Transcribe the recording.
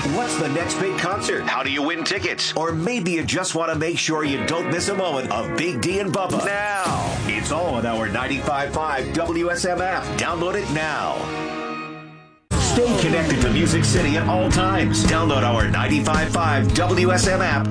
What's the next big concert? How do you win tickets? Or maybe you just want to make sure you don't miss a moment of Big D and Bubba. Now. It's all on our 95.5 WSM app. Download it now. Stay connected to Music City at all times. Download our 95.5 WSM app